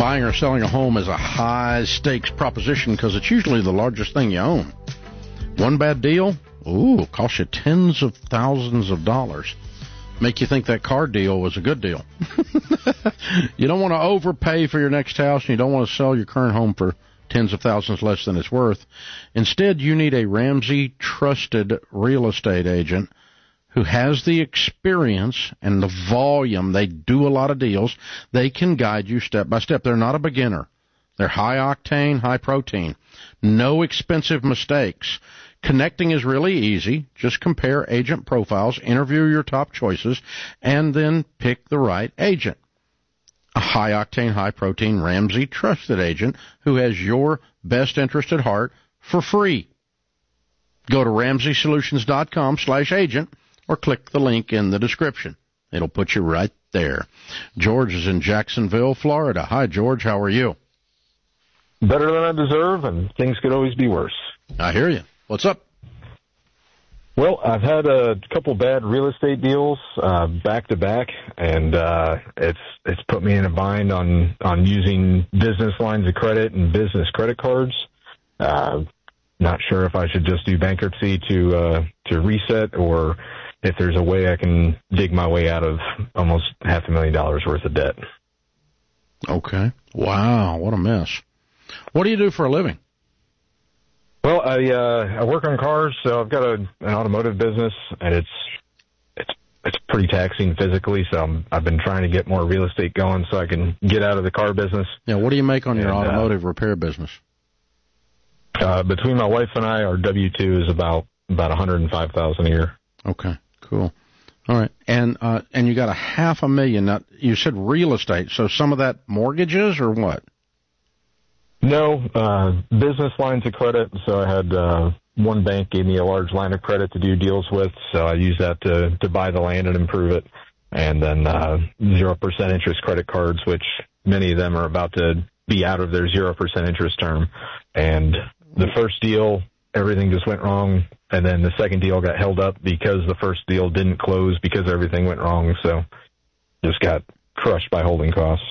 Buying or selling a home is a high-stakes proposition because it's usually the largest thing you own. One bad deal, costs you tens of thousands of dollars. Make you think that car deal was a good deal. You don't want to overpay for your next house, and you don't want to sell your current home for tens of thousands less than it's worth. Instead, you need a Ramsey trusted real estate agent who has the experience and the volume. They do a lot of deals. They can guide you step by step. They're not a beginner. They're high octane, high protein. No expensive mistakes. Connecting is really easy. Just compare agent profiles, interview your top choices, and then pick the right agent. A high-octane, high-protein Ramsey trusted agent who has your best interest at heart for free. Go to RamseySolutions.com/agent or click the link in the description. It'll put you right there. George is in Jacksonville, Florida. Hi, George. How are you? Better than I deserve, and things could always be worse. I hear you. What's up? Well, I've had a couple bad real estate deals back to back, and it's put me in a bind on using business lines of credit and business credit cards. Not sure if I should just do bankruptcy to reset, or if there's a way I can dig my way out of almost $500,000 worth of debt. Okay. Wow, what a mess. What do you do for a living? Well, I work on cars, so I've got an automotive business, and it's pretty taxing physically. So I've been trying to get more real estate going so I can get out of the car business. Yeah, what do you make on your automotive repair business? Between my wife and I, our W-2 is about $105,000 a year. Okay, cool. All right, and you got $500,000. Now, you said real estate, so some of that mortgages or what? No, business lines of credit. So I had one bank gave me a large line of credit to do deals with, so I used that to buy the land and improve it. And then 0% interest credit cards, which many of them are about to be out of their 0% interest term. And the first deal, everything just went wrong, and then the second deal got held up because the first deal didn't close because everything went wrong. So just got crushed by holding costs.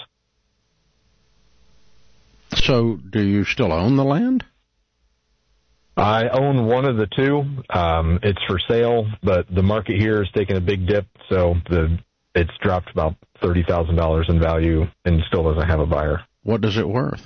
So, do you still own the land? I own one of the two. It's for sale, but the market here has taken a big dip, so it's dropped about $30,000 in value and still doesn't have a buyer. What is it worth?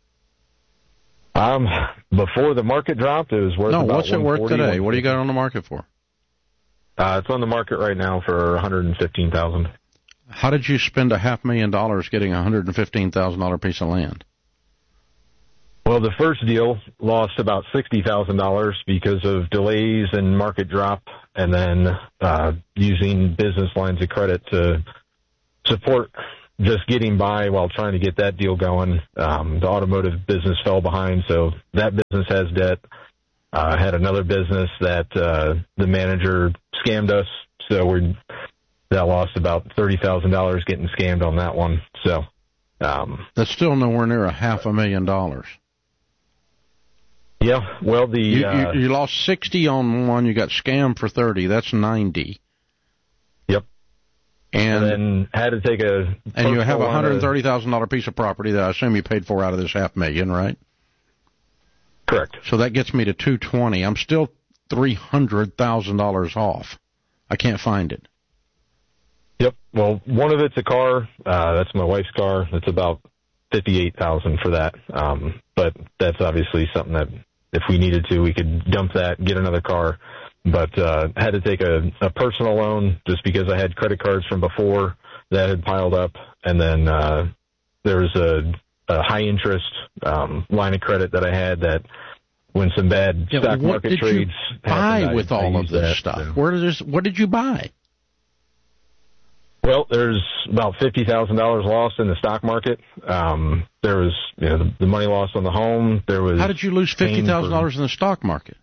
Before the market dropped, it was worth about what's it worth today? What do you got on the market for? It's on the market right now for $115,000. How did you spend $500,000 getting a $115,000 piece of land? Well, the first deal lost about $60,000 because of delays and market drop, and then using business lines of credit to support just getting by while trying to get that deal going. The automotive business fell behind, so that business has debt. I had another business that the manager scammed us, so that lost about $30,000 getting scammed on that one. So that's still nowhere near $500,000. Yeah, well, you lost 60 on one, you got scammed for 30. That's 90. Yep. And then had to take and you have a $130,000 piece of property that I assume you paid for out of this $500,000, right? Correct. So that gets me to $220. I'm still $300,000 off. I can't find it. Yep. Well, one of it's a car. That's my wife's car. It's about $58,000 for that. But that's obviously something that if we needed to, we could dump that and get another car. But had to take a personal loan just because I had credit cards from before that had piled up. And then there was a high-interest line of credit that I had that when some bad stock market trades happened, buy with all of this stuff? So. What did you buy? Well, there's about $50,000 lost in the stock market. There was, the money lost on the home. There was. How did you lose $50,000 in the stock market?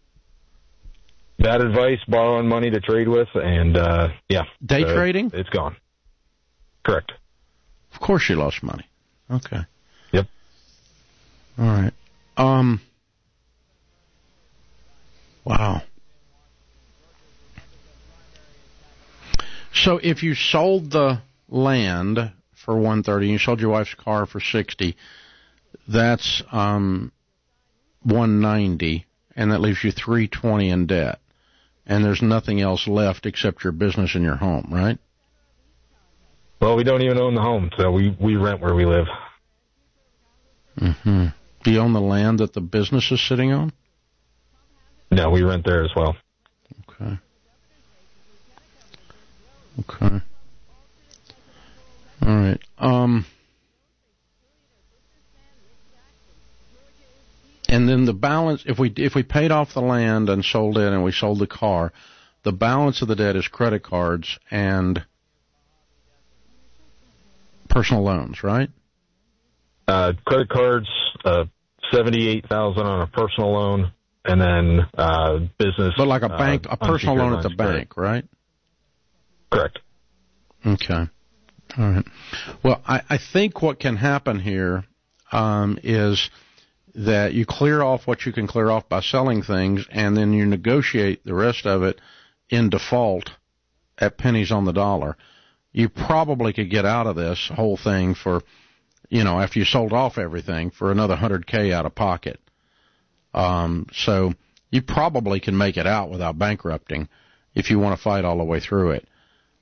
Bad advice, borrowing money to trade with, and day trading. It's gone. Correct. Of course, you lost money. Okay. Yep. All right. Wow. So if you sold the land for $130 and you sold your wife's car for $60, that's $190, and that leaves you $320 in debt. And there's nothing else left except your business and your home, right? Well, we don't even own the home, so we rent where we live. Mm-hmm. Do you own the land that the business is sitting on? No, we rent there as well. Okay. Okay. All right. And then the balance, if we paid off the land and sold it and we sold the car, the balance of the debt is credit cards and personal loans, right? Credit cards, $78,000 on a personal loan, and then business. But like a bank, a personal loan at the bank, right? Correct. Okay. All right. Well, I think what can happen here is that you clear off what you can clear off by selling things, and then you negotiate the rest of it in default at pennies on the dollar. You probably could get out of this whole thing for, after you sold off everything, for another $100K out of pocket. So you probably can make it out without bankrupting if you want to fight all the way through it.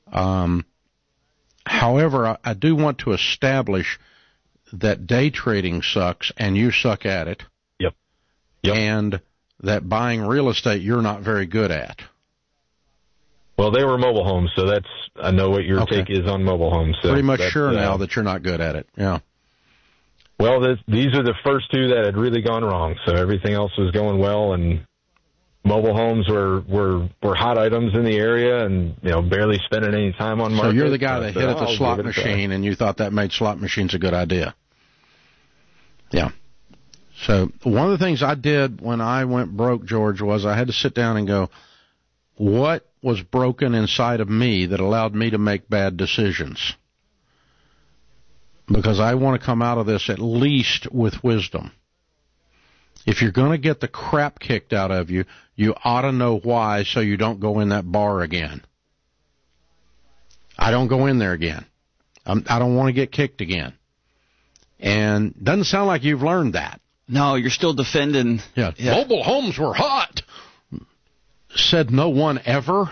However, I do want to establish that day trading sucks and you suck at it. Yep. And that buying real estate you're not very good at. Well, they were mobile homes, so I know what your take is on mobile homes. So pretty much sure now that you're not good at it. Yeah. Well, these are the first two that had really gone wrong, so everything else was going well, and mobile homes were hot items in the area, and barely spending any time on market. So you're the guy that hit at the slot machine, and you thought that made slot machines a good idea. Yeah. So one of the things I did when I went broke, George, was I had to sit down and go, what was broken inside of me that allowed me to make bad decisions? Because I want to come out of this at least with wisdom. If you're going to get the crap kicked out of you, you ought to know why so you don't go in that bar again. I don't go in there again. I don't want to get kicked again. And doesn't sound like you've learned that. No, you're still defending. Yeah. Mobile homes were hot. Said no one ever.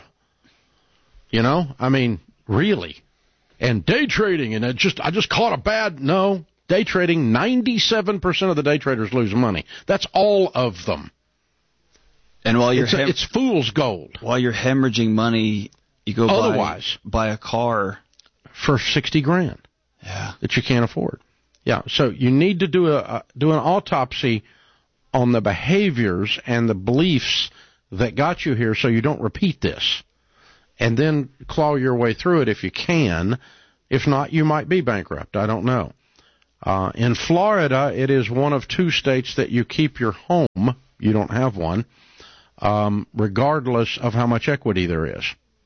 I mean, really. And day trading, and I just caught a bad, no. Day trading, 97% of the day traders lose money. That's all of them. And while you're it's fool's gold. While you're hemorrhaging money, you go buy a car for $60,000. Yeah, that you can't afford. Yeah, so you need to do an autopsy on the behaviors and the beliefs that got you here, so you don't repeat this, and then claw your way through it if you can. If not, you might be bankrupt. I don't know. In Florida, it is one of two states that you keep your home. You don't have one, regardless of how much equity there is.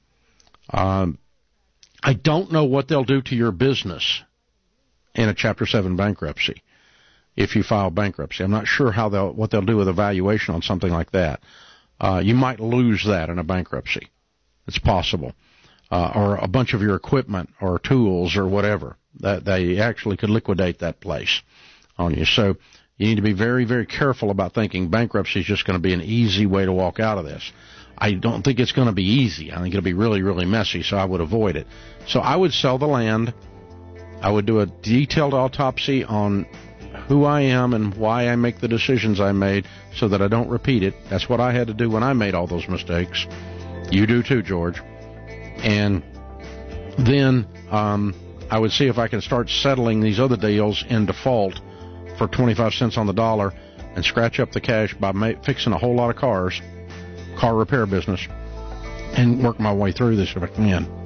I don't know what they'll do to your business in a Chapter 7 bankruptcy if you file bankruptcy. I'm not sure what they'll do with a valuation on something like that. You might lose that in a bankruptcy. It's possible. Or a bunch of your equipment or tools or whatever. That they actually could liquidate that place on you. So you need to be very, very careful about thinking bankruptcy is just going to be an easy way to walk out of this. I don't think it's going to be easy. I think it'll be really, really messy, so I would avoid it. So I would sell the land. I would do a detailed autopsy on who I am and why I make the decisions I made so that I don't repeat it. That's what I had to do when I made all those mistakes. You do too, George. And then I would see if I can start settling these other deals in default for 25 cents on the dollar and scratch up the cash by fixing a whole lot of cars, car repair business, and work my way through this if I can.